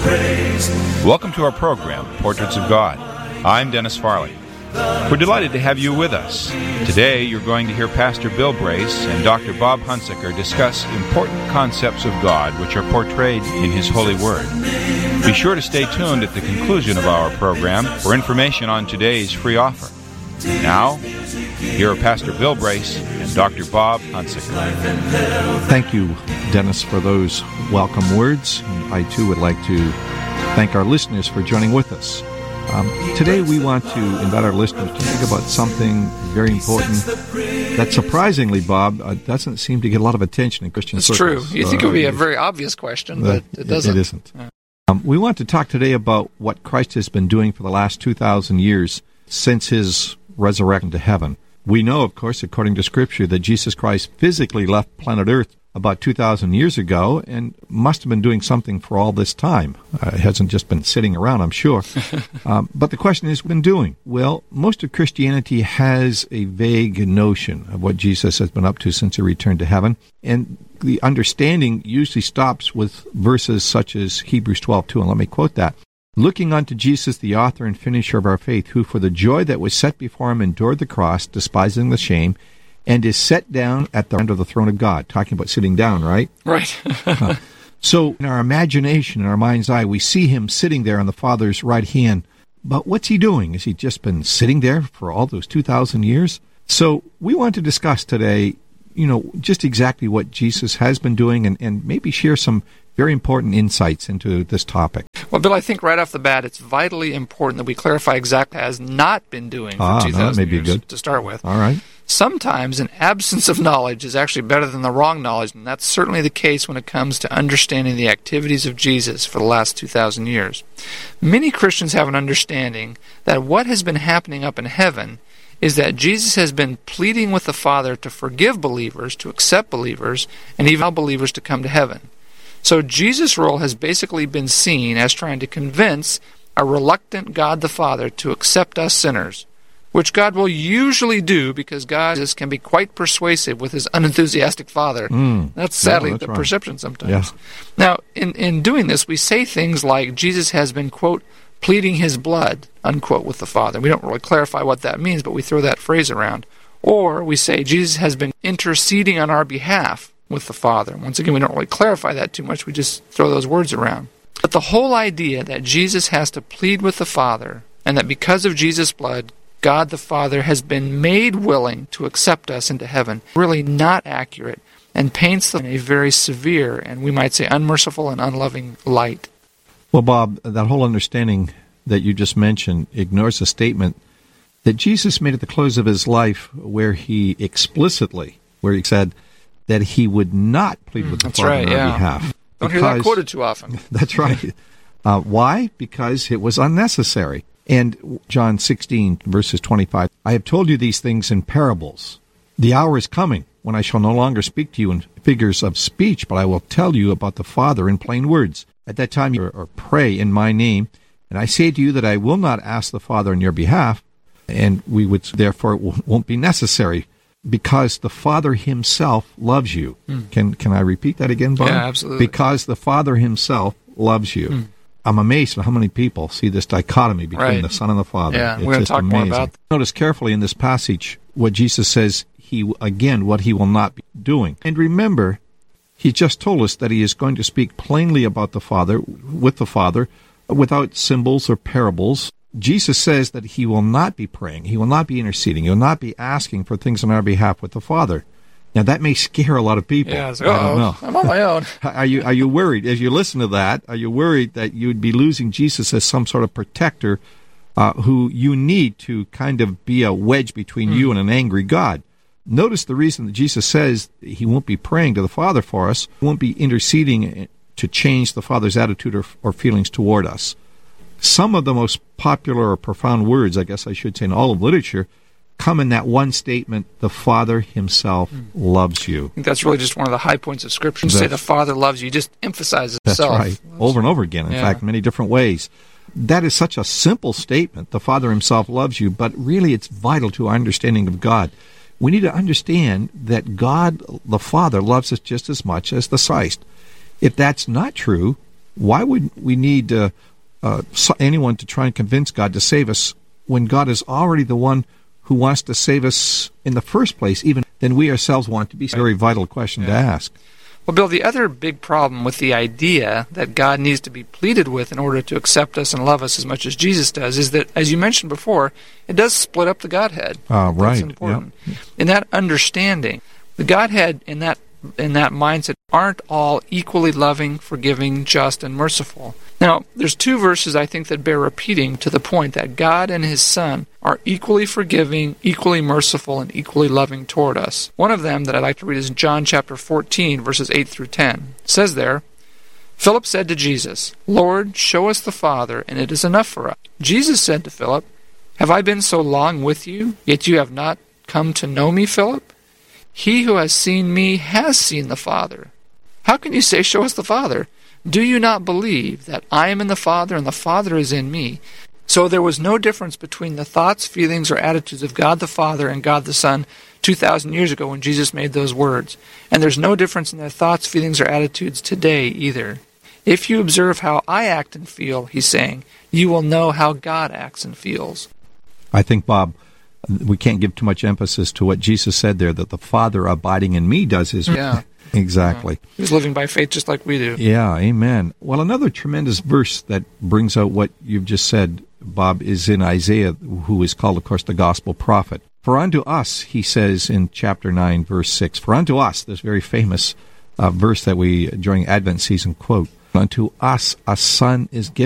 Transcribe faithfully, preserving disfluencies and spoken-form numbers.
Welcome to our program, Portraits of God. I'm Dennis Farley. We're delighted to have you with us. Today you're going to hear Pastor Bill Brace and Doctor Bob Hunsaker discuss important concepts of God which are portrayed in His Holy Word. Be sure to stay tuned at the conclusion of our program for information on today's free offer. Now, here are Pastor Bill Brace and Doctor Bob Hunsaker. Thank you, Dennis, for those welcome words. I, too, would like to thank our listeners for joining with us. Um, today we want to invite our listeners to think about something very important that surprisingly, Bob, uh, doesn't seem to get a lot of attention in Christian it's circles. It's true. You think uh, it would be a very obvious question, but it doesn't. It isn't. Yeah. Um, we want to talk today about what Christ has been doing for the last two thousand years since His resurrection to heaven. We know, of course, according to Scripture, that Jesus Christ physically left planet Earth about two thousand years ago and must have been doing something for all this time. Uh, it hasn't just been sitting around, I'm sure. um, but the question is, what has he been doing? Well, most of Christianity has a vague notion of what Jesus has been up to since He returned to heaven, and the understanding usually stops with verses such as Hebrews twelve two, and let me quote that. Looking unto Jesus, the author and finisher of our faith, who for the joy that was set before Him endured the cross, despising the shame, and is set down at the end of the throne of God. Talking about sitting down, right? Right. uh, so in our imagination, in our mind's eye, we see Him sitting there on the Father's right hand. But what's He doing? Has He just been sitting there for all those two thousand years? So we want to discuss today, you know, just exactly what Jesus has been doing and, and maybe share some very important insights into this topic. Well, Bill, I think right off the bat, it's vitally important that we clarify exactly what He has not been doing for ah, two thousand no, that may be years good. to start with. All right. Sometimes an absence of knowledge is actually better than the wrong knowledge, and that's certainly the case when it comes to understanding the activities of Jesus for the last two thousand years. Many Christians have an understanding that what has been happening up in heaven is that Jesus has been pleading with the Father to forgive believers, to accept believers, and even allow believers to come to heaven. So Jesus' role has basically been seen as trying to convince a reluctant God the Father to accept us sinners, which God will usually do because God can be quite persuasive with His unenthusiastic Father. Mm. That's sadly yeah, that's the right. perception sometimes. Yeah. Now, in, in doing this, we say things like Jesus has been, quote, pleading His blood, unquote, with the Father. We don't really clarify what that means, but we throw that phrase around. Or we say Jesus has been interceding on our behalf with the Father. Once again, we don't really clarify that too much. We just throw those words around. But the whole idea that Jesus has to plead with the Father and that because of Jesus' blood, God the Father has been made willing to accept us into heaven, really not accurate, and paints them in a very severe and we might say unmerciful and unloving light. Well, Bob, that whole understanding that you just mentioned ignores a statement that Jesus made at the close of His life where He explicitly, where He said that He would not plead with the That's Father right, on our yeah. behalf. Don't hear that quoted too often. That's right. Uh, why? Because it was unnecessary. And John sixteen, verses twenty-five, I have told you these things in parables. The hour is coming when I shall no longer speak to you in figures of speech, but I will tell you about the Father in plain words. At that time you or pray in my name, and I say to you that I will not ask the Father on your behalf, and we would therefore it won't be necessary, because the Father Himself loves you. Mm. Can can I repeat that again, Bob? Yeah, absolutely. Because the Father Himself loves you. Mm. I'm amazed at how many people see this dichotomy between right. the Son and the Father. Yeah, it's we're going to talk amazing. more about that. Notice carefully in this passage what Jesus says, He again, what He will not be doing. And remember, He just told us that He is going to speak plainly about the Father, with the Father, without symbols or parables. Jesus says that He will not be praying, He will not be interceding, He will not be asking for things on our behalf with the Father. Now, that may scare a lot of people. Yeah, so, I don't know. I'm on my own. Are you are you worried, as you listen to that, are you worried that you would be losing Jesus as some sort of protector uh, who you need to kind of be a wedge between mm. you and an angry God? Notice the reason that Jesus says He won't be praying to the Father for us, He won't be interceding to change the Father's attitude or, or feelings toward us. Some of the most popular or profound words, I guess I should say, in all of literature, come in that one statement, the Father Himself mm. loves you. I think that's really just one of the high points of Scripture. You say the Father loves you, you just emphasize it. That's right, over and over again, in yeah. fact, many different ways. That is such a simple statement, the Father Himself loves you, but really it's vital to our understanding of God. We need to understand that God, the Father, loves us just as much as the Christ. If that's not true, Why would we need uh, uh, anyone to try and convince God to save us when God is already the one who wants to save us in the first place, even than we ourselves want to be? It's a very vital question yeah. to ask. Well, Bill, the other big problem with the idea that God needs to be pleaded with in order to accept us and love us as much as Jesus does is that, as you mentioned before, it does split up the Godhead. Uh, right. That's important. Yep. In that understanding, the Godhead in that in that mindset aren't all equally loving, forgiving, just, and merciful. Now, there's two verses I think that bear repeating to the point that God and His Son are equally forgiving, equally merciful, and equally loving toward us. One of them that I'd like to read is John chapter fourteen, verses eight through ten. It says there, Philip said to Jesus, Lord, show us the Father, and it is enough for us. Jesus said to Philip, Have I been so long with you, yet you have not come to know me, Philip? He who has seen me has seen the Father. How can you say, Show us the Father? Do you not believe that I am in the Father and the Father is in me? So there was no difference between the thoughts, feelings, or attitudes of God the Father and God the Son two thousand years ago when Jesus made those words. And there's no difference in their thoughts, feelings, or attitudes today either. If you observe how I act and feel, he's saying, you will know how God acts and feels. I think, Bob, we can't give too much emphasis to what Jesus said there, that the Father abiding in me does His yeah. Exactly. Yeah. He's living by faith just like we do. Yeah, amen. Well, another tremendous verse that brings out what you've just said, Bob, is in Isaiah, who is called, of course, the gospel prophet. For unto us, he says in chapter nine, verse six, for unto us, this very famous uh, verse that we, during Advent season, quote, unto us a son is given.